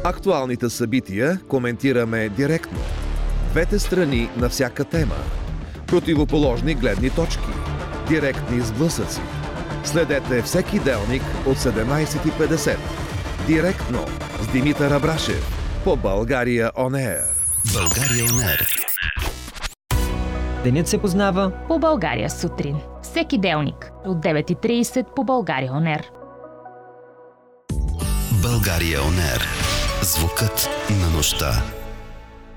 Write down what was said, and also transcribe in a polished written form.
Актуалните събития коментираме директно. Двете страни на всяка тема. Противоположни гледни точки. Директни сблъсъци. Следете всеки делник от 17:50. Директно с Димитър Абрашев по България On Air. България On Air. Денят се познава по България сутрин. Всеки делник от 9:30 по България On Air. България On Air. Звукът на нощта.